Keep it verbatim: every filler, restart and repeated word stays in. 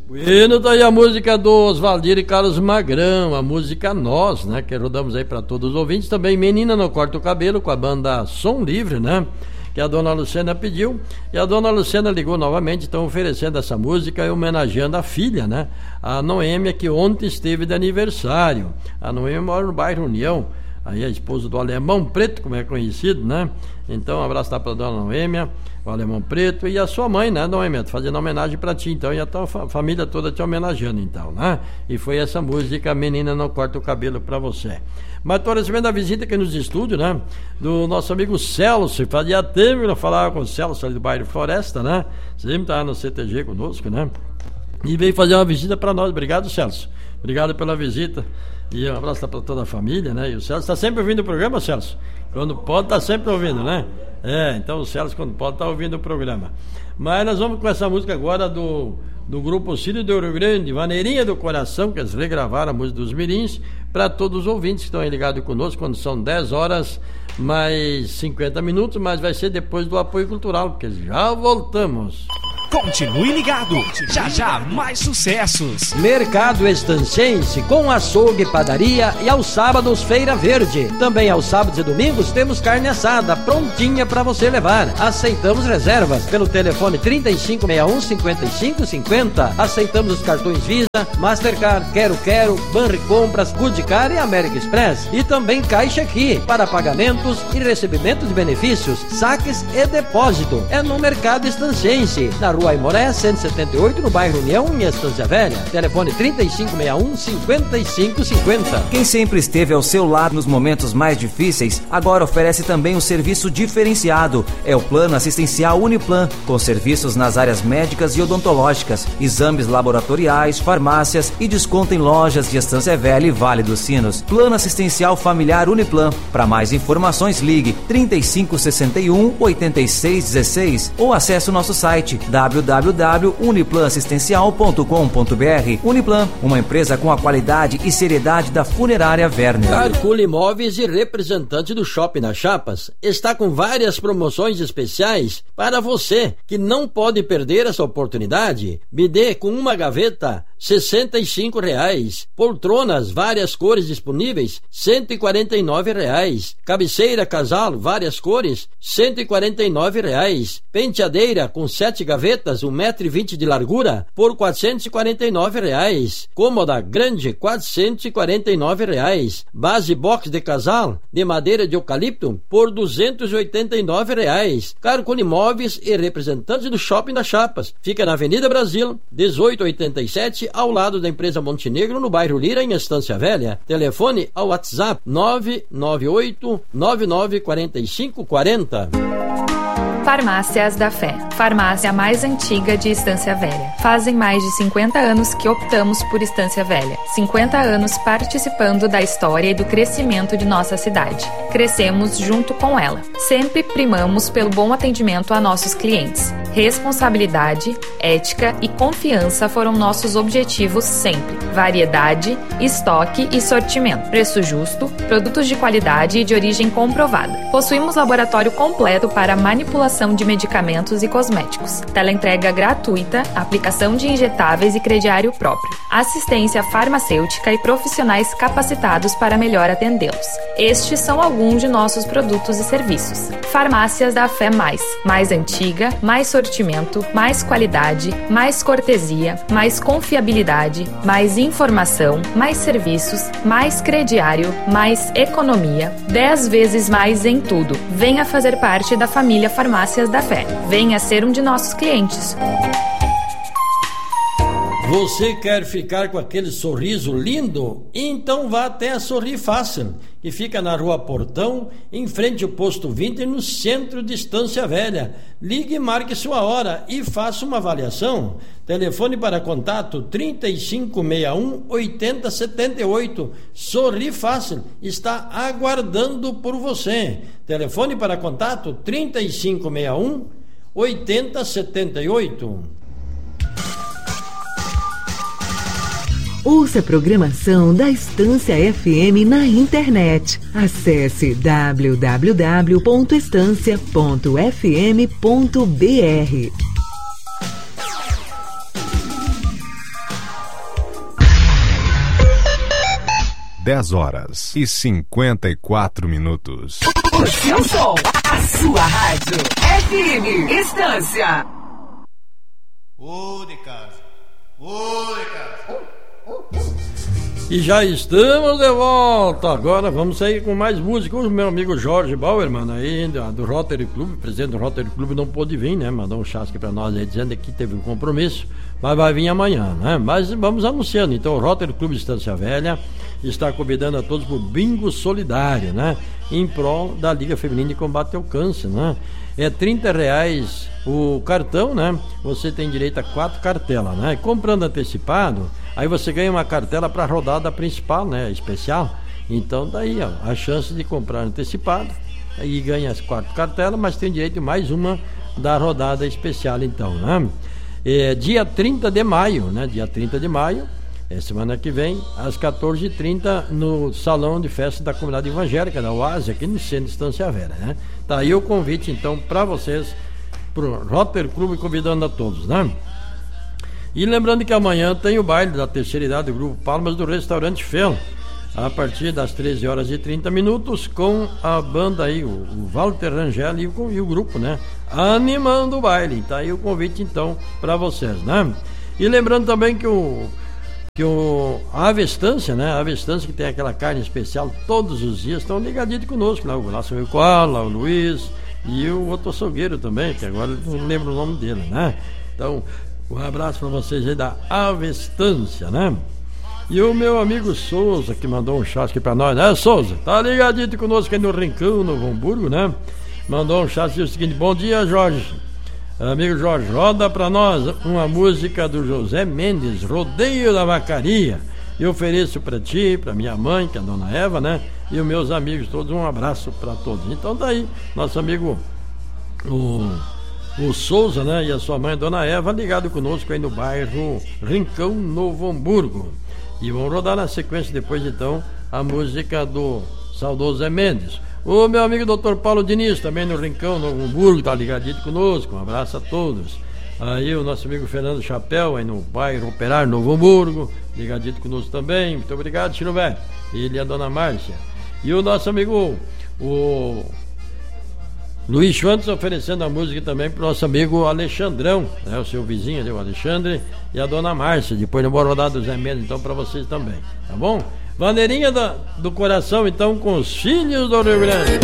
Bueno, tá aí a música do Osvaldir e Carlos Magrão, a música Nós, né, que rodamos aí para todos os ouvintes. Também Menina Não Corta o Cabelo, com a banda Som Livre, né, que a dona Luciana pediu, e a dona Luciana ligou novamente, estão oferecendo essa música e homenageando a filha, né, a Noêmia, que ontem esteve de aniversário. A Noêmia mora no bairro União, aí a esposa do Alemão Preto, como é conhecido, né. Então um abraço lá para a dona Noêmia, o Alemão Preto, e a sua mãe, né, Noêmia, fazendo homenagem para ti, então, e a tua fa- família toda te homenageando, então, né, e foi essa música Menina Não Corta o Cabelo para você. Mas estou recebendo a visita aqui nos estúdios, né, do nosso amigo Celso. Fazia tempo que eu falava com o Celso ali do bairro Floresta, né, sempre estava no C T G conosco, né, e veio fazer uma visita para nós. Obrigado, Celso, obrigado pela visita, e um abraço para toda a família, né, e o Celso está sempre ouvindo o programa, Celso? Quando pode, está sempre ouvindo, né? É, então o Celso, quando pode, está ouvindo o programa. Mas nós vamos com essa música agora do, do Grupo Círio do Rio Grande, Maneirinha do Coração, que eles regravaram a música dos Mirins, para todos os ouvintes que estão aí ligados conosco, quando são dez horas mais cinquenta minutos, mas vai ser depois do apoio cultural, porque já voltamos. Continue ligado, já já mais sucessos. Mercado Estancense com açougue, padaria e aos sábados Feira Verde. Também aos sábados e domingos temos carne assada prontinha para você levar. Aceitamos reservas pelo telefone trinta e cinco sessenta e um, cinquenta e cinco cinquenta. Aceitamos os cartões Visa, Mastercard, Quero Quero, Banri Compras, Goodcar e American Express. E também Caixa Aqui para pagamentos e recebimento de benefícios, saques e depósito. É no Mercado Estancense, na Rua Aimoré, cento e setenta e oito, no bairro União, em Estância Velha. Telefone trinta e cinco sessenta e um, cinquenta e cinco cinquenta. Quem sempre esteve ao seu lado nos momentos mais difíceis, agora oferece também um serviço diferenciado. É o Plano Assistencial Uniplan, com serviços nas áreas médicas e odontológicas, exames laboratoriais, farmácias e desconto em lojas de Estância Velha e Vale dos Sinos. Plano Assistencial Familiar Uniplan. Para mais informações, ligue trinta e cinco sessenta e um, oitenta e seis dezesseis ou acesse o nosso site w w w ponto uniplan assistencial ponto com ponto b r. Uniplan, uma empresa com a qualidade e seriedade da funerária Werner. Carcula Imóveis e representante do Shopping das Chapas está com várias promoções especiais para você que não pode perder essa oportunidade. Bidê com uma gaveta, sessenta e cinco reais. Poltronas, várias cores disponíveis, cento e quarenta e nove reais. Cabeceira casal, várias cores, cento e quarenta e nove reais. Penteadeira com sete gavetas, um metro e vinte de largura, por quatrocentos e quarenta e nove reais. Cômoda grande, quatrocentos e quarenta e nove reais. Base box de casal, de madeira de eucalipto, por duzentos e oitenta e nove reais. Carcula Imóveis e representante do Shopping das Chapas. Fica na Avenida Brasil, dezoito oitenta e sete, ao lado da empresa Montenegro, no bairro Lira, em Estância Velha. Telefone ao WhatsApp nove nove oito, nove nove quatro cinco quatro zero. Farmácias da Fé, farmácia mais antiga de Estância Velha. Fazem mais de cinquenta anos que optamos por Estância Velha. cinquenta anos participando da história e do crescimento de nossa cidade. Crescemos junto com ela. Sempre primamos pelo bom atendimento a nossos clientes. Responsabilidade, ética e confiança foram nossos objetivos sempre. Variedade, estoque e sortimento. Preço justo, produtos de qualidade e de origem comprovada. Possuímos laboratório completo para manipulação de medicamentos e cosméticos. Teleentrega gratuita, aplicação de injetáveis e crediário próprio. Assistência farmacêutica e profissionais capacitados para melhor atendê-los. Estes são alguns de nossos produtos e serviços. Farmácias da Fé Mais. Mais antiga, mais sortimento, mais qualidade, mais cortesia, mais confiabilidade, mais informação, mais serviços, mais crediário, mais economia. Dez vezes mais em tudo. Venha fazer parte da família Farmácias da Fé. Venha ser um de nossos clientes. Você quer ficar com aquele sorriso lindo? Então vá até a Sorri Fácil, que fica na Rua Portão, em frente ao Posto vinte, no centro de Estância Velha. Ligue e marque sua hora e faça uma avaliação. Telefone para contato trinta e cinco sessenta e um, oitenta setenta e oito. Sorri Fácil está aguardando por você. Telefone para contato trinta e cinco sessenta e um, oitenta setenta e oito. Ouça a programação da Estância F M na internet. Acesse w w w ponto estância ponto f m ponto b r. dez horas e cinquenta e quatro minutos. O seu som, a sua rádio. F M Estância. Ô de casa, ô de casa. E já estamos de volta. Agora vamos sair com mais música. O meu amigo Jorge Bauerman aí, do Rotary Club, presidente do Rotary Club, não pôde vir, né? Mandou um chasque para nós aí dizendo que teve um compromisso, mas vai vir amanhã, né? Mas vamos anunciando. Então, o Rotary Club Estância Velha está convidando a todos para o bingo solidário, né? Em prol da Liga Feminina de Combate ao Câncer, né? É trinta reais o cartão, né? Você tem direito a quatro cartelas, né? Comprando antecipado, aí você ganha uma cartela para a rodada principal, né? Especial. Então daí, ó, a chance de comprar antecipado, aí ganha as quatro cartelas, mas tem direito a mais uma da rodada especial, então, né? É, dia trinta de maio, né? Dia trinta de maio, é semana que vem, às quatorze e trinta, no Salão de Festa da Comunidade Evangélica da Oásia, aqui no centro de Estância Velha, né? Tá aí o convite, então, para vocês, pro Rotary Club, convidando a todos, né? E lembrando que amanhã tem o baile da terceira idade do Grupo Palmas do Restaurante Fel, a partir das treze horas e trinta minutos, com a banda aí, o, o Walter Rangel e o, e o grupo, né? Animando o baile. Tá aí o convite, então, para vocês, né? E lembrando também que o que o, a Avestância, né? A Avestância, que tem aquela carne especial todos os dias, estão ligadinhos conosco, né? O Lácio Coala, o Luiz e o outro açougueiro também, que agora não lembro o nome dele, né? Então, um abraço para vocês aí da Avestância, né? E o meu amigo Souza, que mandou um chasque para nós, né, Souza? Tá ligadinho conosco aí no Rincão, no Hamburgo, né? Mandou um chasque e o seguinte: bom dia, Jorge. Amigo Jorge, roda pra nós uma música do José Mendes, Rodeio da Vacaria. Eu ofereço pra ti, pra minha mãe, que é a dona Eva, né? E os meus amigos todos, um abraço pra todos. Então daí, nosso amigo o, o Souza, né? E a sua mãe, a dona Eva, ligado conosco aí no bairro Rincão, Novo Hamburgo. E vamos rodar na sequência depois, então, a música do saudoso Zé Mendes. O meu amigo doutor Paulo Diniz, também no Rincão, no Hamburgo, tá ligadinho conosco. Um abraço a todos. Aí o nosso amigo Fernando Chapéu, aí no bairro Operário, Novo Hamburgo, ligadinho conosco também. Muito obrigado, Chiro Velho. Ele e a dona Márcia. E o nosso amigo, o Luiz Schwantz, oferecendo a música também pro nosso amigo Alexandrão, né? O seu vizinho ali, o Alexandre, e a dona Márcia. Depois no Bora Rodar do Zé Mendes, então, para vocês também. Tá bom? Bandeirinha do, do coração, então, com os filhos do Rio Grande.